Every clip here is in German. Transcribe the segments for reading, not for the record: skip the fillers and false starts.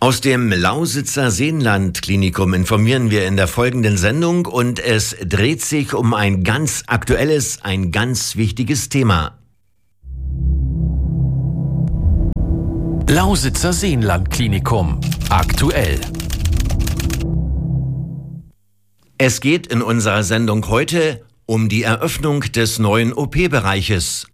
Aus dem Lausitzer Seenland-Klinikum informieren wir in der folgenden Sendung und es dreht sich um ein ganz aktuelles, ein ganz wichtiges Thema. Lausitzer Seenland-Klinikum. Aktuell. Es geht in unserer Sendung heute um die Eröffnung des neuen OP-Bereiches.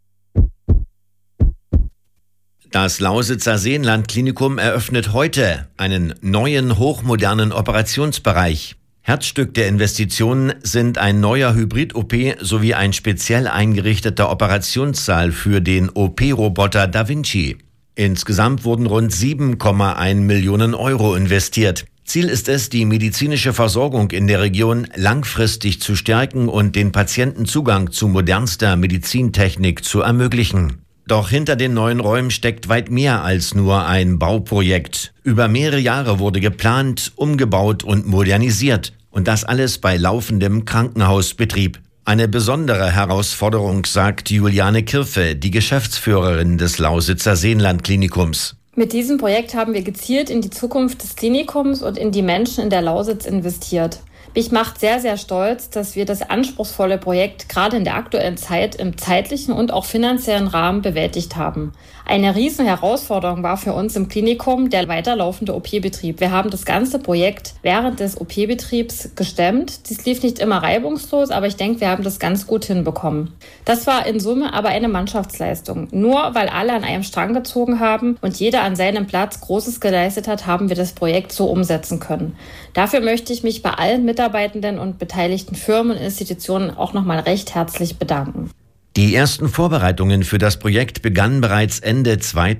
Das Lausitzer Seenland-Klinikum eröffnet heute einen neuen, hochmodernen Operationsbereich. Herzstück der Investitionen sind ein neuer Hybrid-OP sowie ein speziell eingerichteter Operationssaal für den OP-Roboter Da Vinci. Insgesamt wurden rund 7,1 Millionen Euro investiert. Ziel ist es, die medizinische Versorgung in der Region langfristig zu stärken und den Patienten Zugang zu modernster Medizintechnik zu ermöglichen. Doch hinter den neuen Räumen steckt weit mehr als nur ein Bauprojekt. Über mehrere Jahre wurde geplant, umgebaut und modernisiert. Und das alles bei laufendem Krankenhausbetrieb. Eine besondere Herausforderung, sagt Juliane Kirfe, die Geschäftsführerin des Lausitzer Seenland-Klinikums. Mit diesem Projekt haben wir gezielt in die Zukunft des Klinikums und in die Menschen in der Lausitz investiert. Mich macht sehr, sehr stolz, dass wir das anspruchsvolle Projekt gerade in der aktuellen Zeit im zeitlichen und auch finanziellen Rahmen bewältigt haben. Eine riesen Herausforderung war für uns im Klinikum der weiterlaufende OP-Betrieb. Wir haben das ganze Projekt während des OP-Betriebs gestemmt. Dies lief nicht immer reibungslos, aber ich denke, wir haben das ganz gut hinbekommen. Das war in Summe aber eine Mannschaftsleistung. Nur weil alle an einem Strang gezogen haben und jeder an seinem Platz Großes geleistet hat, haben wir das Projekt so umsetzen können. Dafür möchte ich mich bei allen Mitarbeitenden und beteiligten Firmen und Institutionen auch nochmal recht herzlich bedanken. Die ersten Vorbereitungen für das Projekt begannen bereits Ende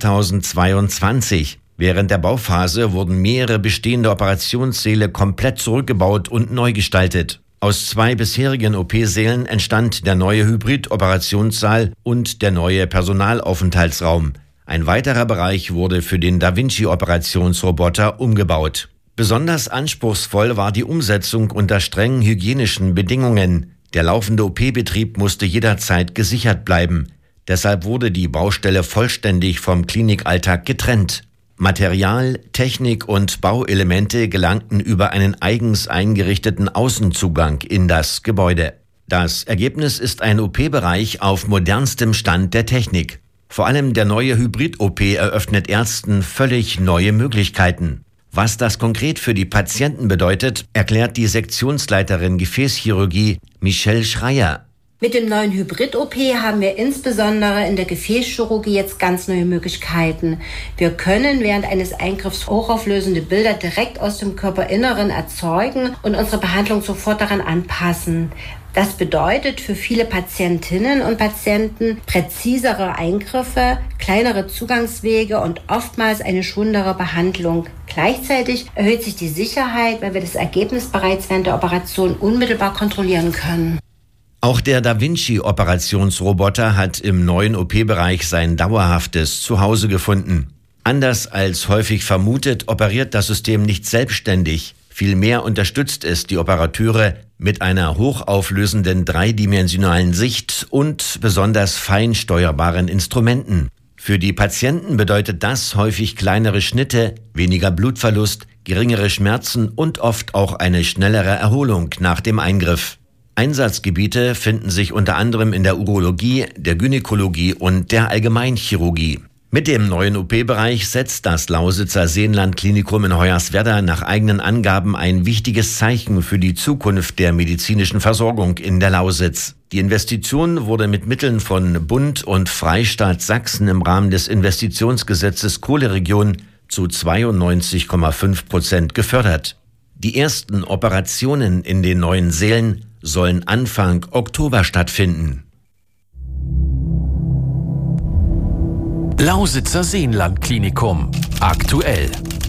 2022. Während der Bauphase wurden mehrere bestehende Operationssäle komplett zurückgebaut und neu gestaltet. Aus 2 bisherigen OP-Sälen entstand der neue Hybrid-Operationssaal und der neue Personalaufenthaltsraum. Ein weiterer Bereich wurde für den Da Vinci-Operationsroboter umgebaut. Besonders anspruchsvoll war die Umsetzung unter strengen hygienischen Bedingungen. Der laufende OP-Betrieb musste jederzeit gesichert bleiben. Deshalb wurde die Baustelle vollständig vom Klinikalltag getrennt. Material, Technik und Bauelemente gelangten über einen eigens eingerichteten Außenzugang in das Gebäude. Das Ergebnis ist ein OP-Bereich auf modernstem Stand der Technik. Vor allem der neue Hybrid-OP eröffnet Ärzten völlig neue Möglichkeiten. Was das konkret für die Patienten bedeutet, erklärt die Sektionsleiterin Gefäßchirurgie Michelle Schreier. Mit dem neuen Hybrid-OP haben wir insbesondere in der Gefäßchirurgie jetzt ganz neue Möglichkeiten. Wir können während eines Eingriffs hochauflösende Bilder direkt aus dem Körperinneren erzeugen und unsere Behandlung sofort daran anpassen. Das bedeutet für viele Patientinnen und Patienten präzisere Eingriffe, kleinere Zugangswege und oftmals eine schonendere Behandlung. Gleichzeitig erhöht sich die Sicherheit, weil wir das Ergebnis bereits während der Operation unmittelbar kontrollieren können. Auch der Da Vinci-Operationsroboter hat im neuen OP-Bereich sein dauerhaftes Zuhause gefunden. Anders als häufig vermutet, operiert das System nicht selbstständig. Vielmehr unterstützt es die Operateure mit einer hochauflösenden dreidimensionalen Sicht und besonders fein steuerbaren Instrumenten. Für die Patienten bedeutet das häufig kleinere Schnitte, weniger Blutverlust, geringere Schmerzen und oft auch eine schnellere Erholung nach dem Eingriff. Einsatzgebiete finden sich unter anderem in der Urologie, der Gynäkologie und der Allgemeinchirurgie. Mit dem neuen OP-Bereich setzt das Lausitzer Seenland-Klinikum in Hoyerswerda nach eigenen Angaben ein wichtiges Zeichen für die Zukunft der medizinischen Versorgung in der Lausitz. Die Investition wurde mit Mitteln von Bund und Freistaat Sachsen im Rahmen des Investitionsgesetzes Kohleregion zu 92,5% gefördert. Die ersten Operationen in den neuen Sälen sollen Anfang Oktober stattfinden. Lausitzer Seenland-Klinikum. Aktuell.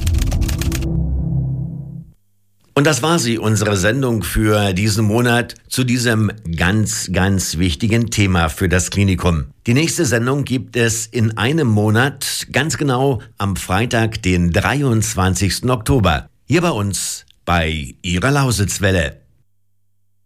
Und das war sie, unsere Sendung für diesen Monat zu diesem ganz, ganz wichtigen Thema für das Klinikum. Die nächste Sendung gibt es in einem Monat, ganz genau am Freitag, den 23. Oktober. Hier bei uns bei Ihrer Lausitzwelle.